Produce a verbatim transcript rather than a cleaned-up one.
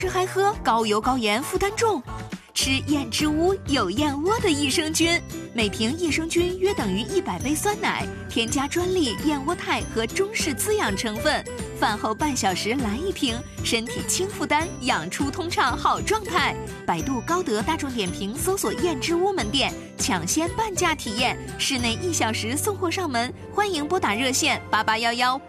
吃还喝高油高盐负担重。吃燕之屋有燕窝的益生菌，每瓶益生菌约等于一百杯酸奶，添加专利燕窝肽和中式滋养成分。饭后半小时来一瓶，身体轻负担，养出通畅好状态。百度、高德、大众点评搜索燕之屋门店，抢先半价体验，室内一小时送货上门。欢迎拨打热线八八幺幺